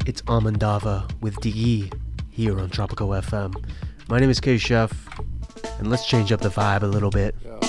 It's Amandava with DE here on Tropical FM. My name is K Chef, and let's change up the vibe a little bit. Yeah.